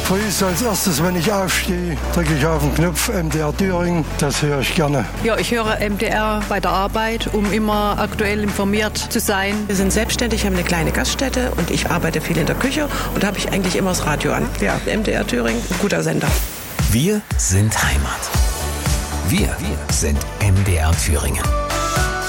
Früh als erstes, wenn ich aufstehe, drücke ich auf den Knopf MDR Thüringen. Das höre ich gerne. Ja, ich höre MDR bei der Arbeit, um immer aktuell informiert zu sein. Wir sind selbstständig, haben eine kleine Gaststätte und ich arbeite viel in der Küche und da habe ich eigentlich immer das Radio an. Ja, MDR Thüringen, ein guter Sender. Wir sind Heimat. Wir sind MDR Thüringen.